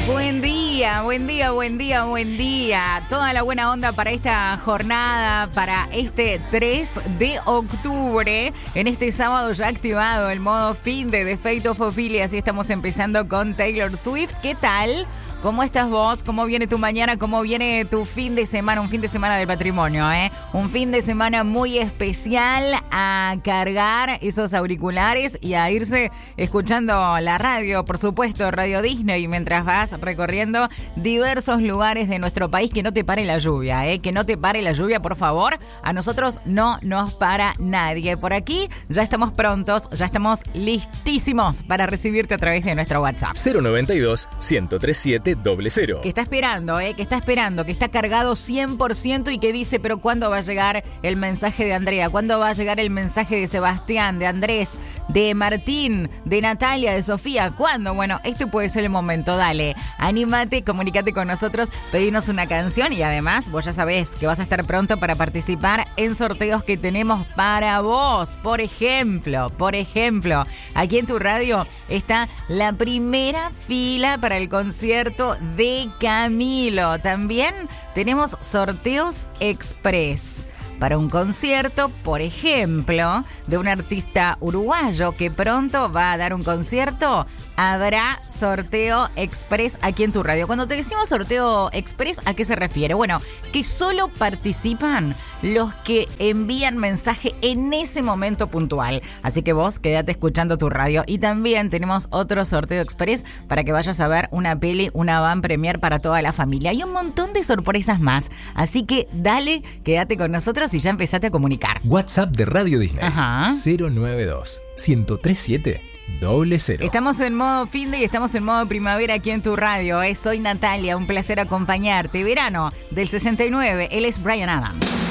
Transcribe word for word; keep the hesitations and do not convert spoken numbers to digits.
Buen día, buen día, buen día, buen día. Toda la buena onda para esta jornada, para este tres de octubre. En este sábado ya activado el modo fin de The Fate of Ophelia. Así estamos empezando con Taylor Swift. ¿Qué tal? ¿Cómo estás vos? ¿Cómo viene tu mañana? ¿Cómo viene tu fin de semana? Un fin de semana del patrimonio, ¿eh? Un fin de semana muy especial, a cargar esos auriculares y a irse escuchando la radio, por supuesto, Radio Disney, mientras vas recorriendo diversos lugares de nuestro país. Que no te pare la lluvia, ¿eh? Que no te pare la lluvia, por favor. A nosotros no nos para nadie. Por aquí ya estamos prontos, ya estamos listísimos para recibirte a través de nuestro WhatsApp. cero noventa y dos, ciento treinta y siete, doble cero. Que está esperando, ¿eh? Que está esperando, que está cargado cien por ciento y que dice, pero ¿cuándo va a llegar el mensaje de Andrea? ¿Cuándo va a llegar el mensaje de Sebastián, de Andrés, de Martín, de Natalia, de Sofía? ¿Cuándo? Bueno, este puede ser el momento. Dale, anímate, comunícate con nosotros, pedimos una canción y además vos ya sabés que vas a estar pronto para participar en sorteos que tenemos para vos. Por ejemplo, por ejemplo, aquí en tu radio está la primera fila para el concierto de Camilo. También tenemos sorteos express para un concierto, por ejemplo, de un artista uruguayo que pronto va a dar un concierto. Habrá sorteo express aquí en tu radio. Cuando te decimos sorteo express, ¿a qué se refiere? Bueno, que solo participan los que envían mensaje en ese momento puntual. Así que vos quédate escuchando tu radio. Y también tenemos otro sorteo express para que vayas a ver una peli, una van premier para toda la familia. Hay un montón de sorpresas más. Así que dale, quédate con nosotros y ya empezaste a comunicar. WhatsApp de Radio Disney. Ajá. cero noventa y dos, ciento treinta y siete, doble cero. Estamos en modo fin de y estamos en modo primavera aquí en tu radio. ¿eh? Soy Natalia, un placer acompañarte. Verano del sesenta y nueve, él es Bryan Adams.